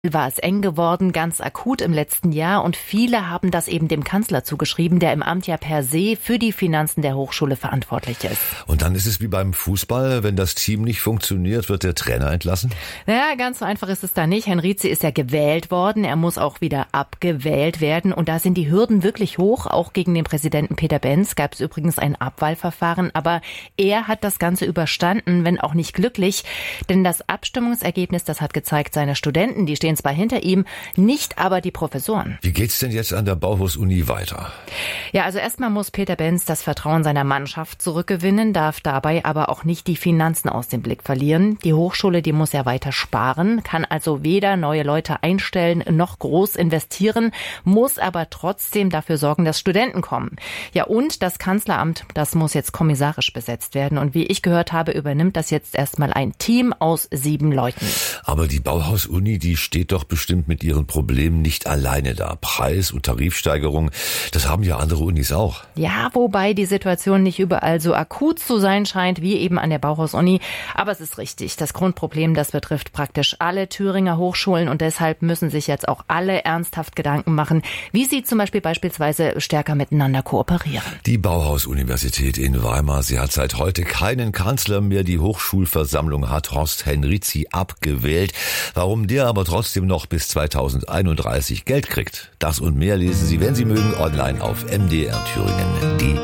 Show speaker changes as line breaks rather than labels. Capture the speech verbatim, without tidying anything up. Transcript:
War es eng geworden, ganz akut im letzten Jahr, und viele haben das eben dem Kanzler zugeschrieben, der im Amt ja per se für die Finanzen der Hochschule verantwortlich ist.
Und dann ist es wie beim Fußball, wenn das Team nicht funktioniert, wird der Trainer entlassen?
Naja, ganz so einfach ist es da nicht. Henrizi ist ja gewählt worden, er muss auch wieder abgewählt werden, und da sind die Hürden wirklich hoch. Auch gegen den Präsidenten Peter Benz gab es übrigens ein Abwahlverfahren, aber er hat das Ganze überstanden, wenn auch nicht glücklich, denn das Abstimmungsergebnis, das hat gezeigt, seine Studenten, die stehen zwar hinter ihm, nicht aber die Professoren.
Wie geht's denn jetzt an der Bauhaus-Uni weiter?
Ja, also erstmal muss Peter Benz das Vertrauen seiner Mannschaft zurückgewinnen, darf dabei aber auch nicht die Finanzen aus dem Blick verlieren. Die Hochschule, die muss ja weiter sparen, kann also weder neue Leute einstellen noch groß investieren, muss aber trotzdem dafür sorgen, dass Studenten kommen. Ja, und das Kanzleramt, das muss jetzt kommissarisch besetzt werden. Und wie ich gehört habe, übernimmt das jetzt erstmal ein Team aus sieben Leuten.
Aber die Bauhaus-Uni, die steht doch bestimmt mit ihren Problemen nicht alleine da. Preis- und Tarifsteigerung, das haben ja andere Unis auch.
Ja, wobei die Situation nicht überall so akut zu sein scheint, wie eben an der Bauhaus-Uni. Aber es ist richtig, das Grundproblem, das betrifft praktisch alle Thüringer Hochschulen, und deshalb müssen sich jetzt auch alle ernsthaft Gedanken machen, wie sie zum Beispiel beispielsweise stärker miteinander kooperieren.
Die Bauhaus-Universität in Weimar, sie hat seit heute keinen Kanzler mehr. Die Hochschulversammlung hat Horst Henrizi abgewählt. Warum der aber trotzdem noch bis zweitausendeinunddreißig Geld kriegt, das und mehr lesen Sie, wenn Sie mögen, online auf m d r thüringen punkt d e.